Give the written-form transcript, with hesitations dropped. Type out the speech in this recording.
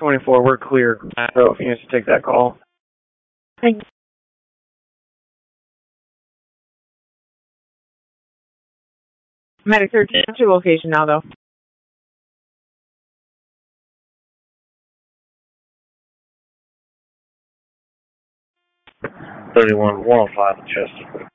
24, we're clear. So if you need to take that call. Thanks. Medic 13, what's your location now, though? 31, 105 Chester.